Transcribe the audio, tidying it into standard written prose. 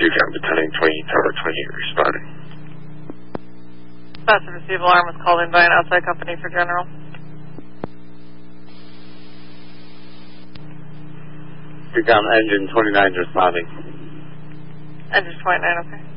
Ducom Battalion 20, Tower 28 responding. Passive receive alarm was called in by an outside company for general. Ducom Engine 29 responding. Engine 29, okay.